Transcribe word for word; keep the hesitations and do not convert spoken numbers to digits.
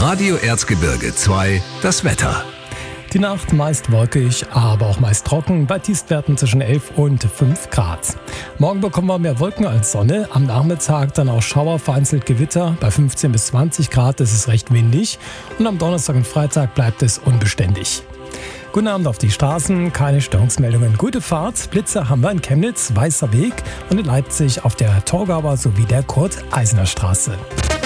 Radio Erzgebirge zwei, das Wetter. Die Nacht meist wolkig, aber auch meist trocken, bei Tiefstwerten zwischen elf und fünf Grad. Morgen bekommen wir mehr Wolken als Sonne, am Nachmittag dann auch Schauer, vereinzelt Gewitter, bei fünfzehn bis zwanzig Grad ist es recht windig und am Donnerstag und Freitag bleibt es unbeständig. Guten Abend auf die Straßen, keine Störungsmeldungen, gute Fahrt. Blitze haben wir in Chemnitz, Weißer Weg und in Leipzig auf der Torgauer sowie der Kurt-Eisner-Straße.